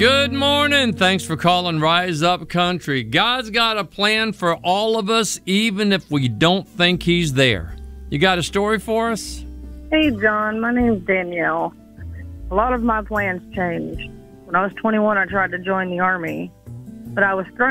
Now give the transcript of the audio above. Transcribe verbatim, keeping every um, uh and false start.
Good morning. Thanks for calling Rise Up Country. God's got a plan for all of us, even if we don't think he's there. You got a story for us? Hey, John. My name's Danielle. A lot of my plans changed. When I was twenty-one, I tried to join the Army, but I was thrown